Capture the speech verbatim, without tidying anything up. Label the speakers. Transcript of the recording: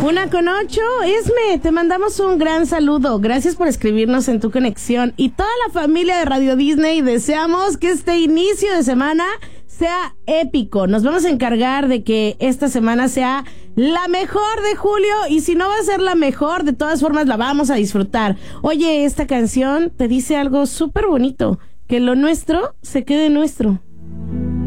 Speaker 1: Una con ocho, Esme, te mandamos un gran saludo. Gracias por escribirnos en Tu Conexión. Y toda la familia de Radio Disney deseamos que este inicio de semana sea épico. Nos vamos a encargar de que esta semana sea la mejor de julio. Y si no va a ser la mejor, de todas formas la vamos a disfrutar. Oye, esta canción te dice algo súper bonito. Que lo nuestro se quede nuestro.